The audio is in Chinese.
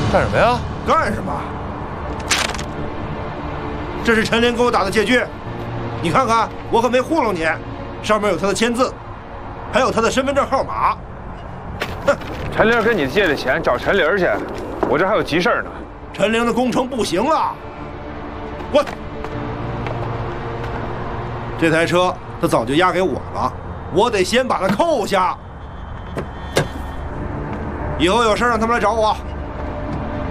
干什么呀？ 干什么？这是陈林给我打的借据，你看看，我可没糊弄你，上面有他的签字，还有他的身份证号码。哼！ 陈玲跟你借的钱找陈玲去，我这还有急事呢。 陈玲的工程不行了，滚！这台车他早就押给我了，我得先把他扣下。以后有事让他们来找我。